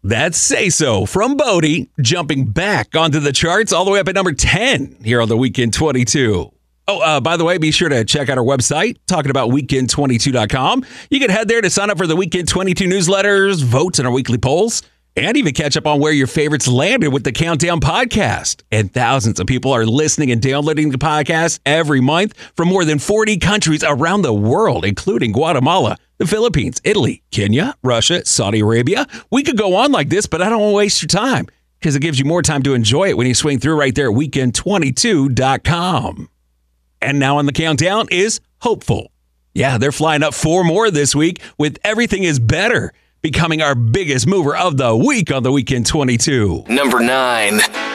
That's Say So from Bodie, jumping back onto the charts all the way up at number 10 here on the Weekend 22. Oh, by the way, be sure to check out our website, talkingaboutweekend22.com. You can head there to sign up for the Weekend 22 newsletters, votes in our weekly polls, and even catch up on where your favorites landed with the Countdown podcast. And thousands of people are listening and downloading the podcast every month from more than 40 countries around the world, including Guatemala, the Philippines, Italy, Kenya, Russia, Saudi Arabia. We could go on like this, but I don't want to waste your time because it gives you more time to enjoy it when you swing through right there at weekend22.com. And now on the countdown is Hopeful. Yeah, they're flying up 4 more this week with Everything Is Better, becoming our biggest mover of the week on the Weekend 22. Number 9.